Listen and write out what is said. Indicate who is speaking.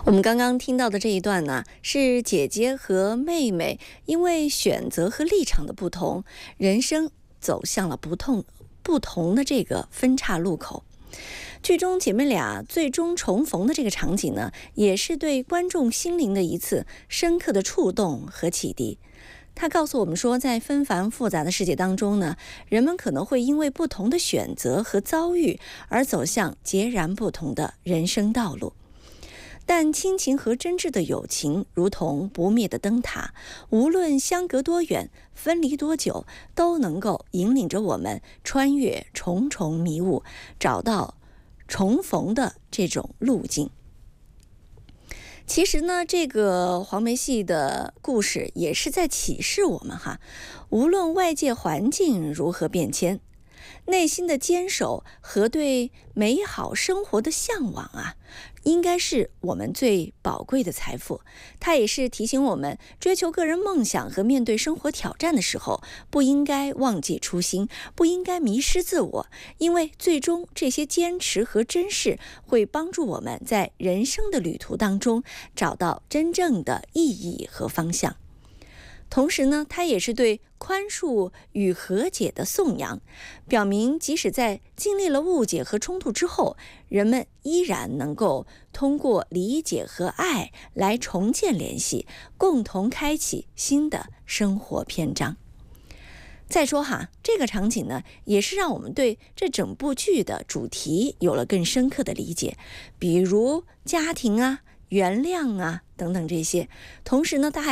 Speaker 1: 我们刚刚听到的这一段呢，是姐姐和妹妹因为选择和立场的不同，人生走向了不同的这个分岔路口。剧中姐妹俩最终重逢的这个场景呢，也是对观众心灵的一次深刻的触动和启迪。他告诉我们说，在纷繁复杂的世界当中呢，人们可能会因为不同的选择和遭遇而走向截然不同的人生道路。但亲情和真挚的友情如同不灭的灯塔，无论相隔多远，分离多久，都能够引领着我们穿越重重迷雾，找到重逢的这种路径。其实呢，这个黄梅戏的故事也是在启示我们无论外界环境如何变迁，内心的坚守和对美好生活的向往应该是我们最宝贵的财富。它也是提醒我们，追求个人梦想和面对生活挑战的时候，不应该忘记初心，不应该迷失自我，因为最终这些坚持和珍视会帮助我们在人生的旅途当中找到真正的意义和方向。同时呢，它也是对宽恕与和解的颂扬，表明即使在经历了误解和冲突之后，人们依然能够通过理解和爱来重建联系，共同开启新的生活篇章。再说这个场景呢，也是让我们对这整部剧的主题有了更深刻的理解，比如家庭原谅等等这些。同时呢，它还